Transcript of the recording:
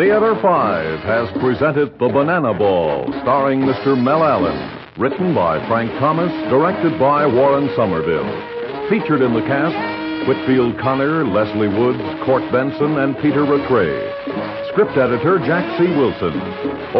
Theater 5 has presented The Banana Ball, starring Mr. Mel Allen. Written by Frank Thomas, directed by Warren Somerville. Featured in the cast, Whitfield Connor, Leslie Woods, Court Benson, and Peter Rattray. Script editor, Jack C. Wilson.